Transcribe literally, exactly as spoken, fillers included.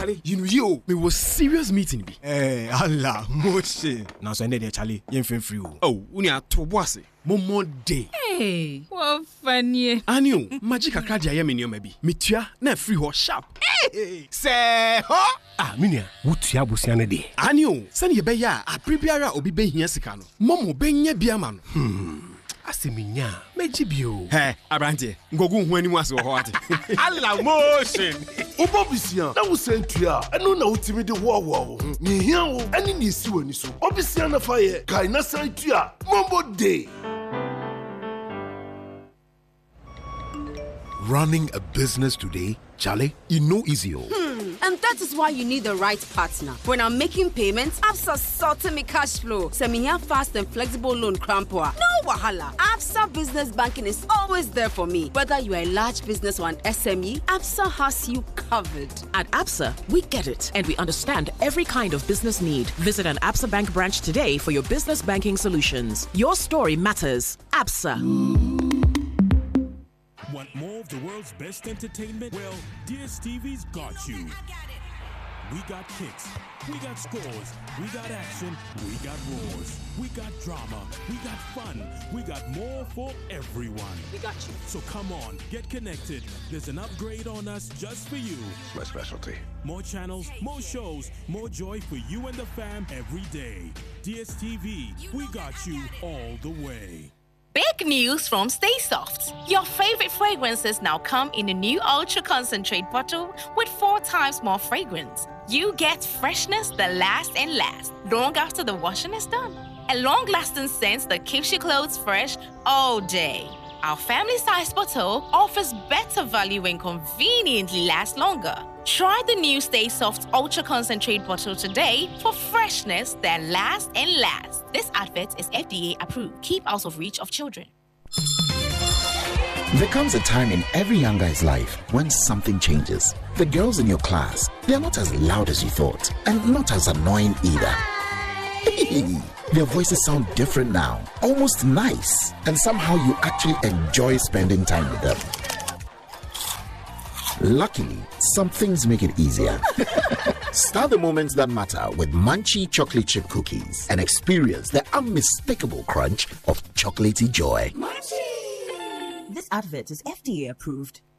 Charlie, you know you, me was serious meeting be. Eh, Allah, moche. Now so there Charlie, you feel free. Oh, unia to boss. Momo day. Hey, what funny. Anio, magic akradia ya me nioma bi. Metua na free ho sharp. Hey, say ho. Ah, minia, wutua bosia ne de. Anio, sani ye be ya, aprebiara obi be hia sika no. Momo be nya bia ma no. Hmm. Aseminya, meji bio. Hey, Abrante, ngogu hu animu ase ho ate. Allah motion. Obobisia, na wo sentua, eno na wotimi de ho wo. Ni hia wo, ani ni si wani so. Obisia na fa ye, kai na sentua, Mombo day. Running a business today, Charlie, you know easy. Hmm, and that is why you need the right partner. When I'm making payments, Absa sorted me cash flow. Send me here fast and flexible loan crampoa. No wahala. Absa Business Banking is always there for me. Whether you are a large business or an S M E, Absa has you covered. At Absa, we get it, and we understand every kind of business need. Visit an Absa Bank branch today for your business banking solutions. Your story matters. Absa. Want more of the world's best entertainment? Well, D S T V's got you. We got kicks, we got scores, we got action, we got roars, we got drama, we got fun, we got more for everyone. We got you. So come on, get connected. There's an upgrade on us just for you. It's my specialty. More channels, more shows, more joy for you and the fam every day. D S T V, we got you all the way. Big news from Stay Soft. Your favorite fragrances now come in a new ultra concentrate bottle with four times more fragrance. You get freshness that lasts and lasts long after the washing is done. A long-lasting scent that keeps your clothes fresh all day. Our family-sized bottle offers better value and conveniently lasts longer. Try the new Stay Soft Ultra Concentrate bottle today for freshness that lasts and lasts. This advert is F D A approved. Keep out of reach of children. There comes a time in every young guy's life when something changes. The girls in your class, they are not as loud as you thought, and not as annoying either. Their voices sound different now, almost nice, and somehow you actually enjoy spending time with them. Luckily, some things make it easier. Start the moments that matter with Munchie chocolate chip cookies and experience the unmistakable crunch of chocolatey joy. This advert is F D A approved.